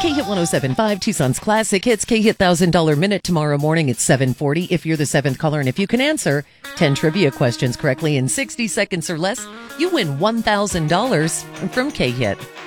K-Hit 107.5, Tucson's Classic Hits, K-Hit $1,000 Minute tomorrow morning at 7:40. If you're the seventh caller and if you can answer 10 trivia questions correctly in 60 seconds or less, you win $1,000 from K-Hit.